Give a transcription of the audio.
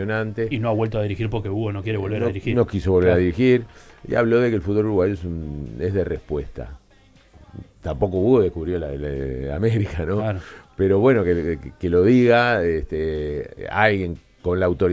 impresionante. Y no ha vuelto a dirigir porque Hugo no quiere volver a dirigir. No quiso volver a Claro. dirigir. Y habló de que el fútbol uruguayo es de respuesta. Tampoco Hugo descubrió la América, ¿no? Claro. Pero bueno, que lo diga alguien con la autoridad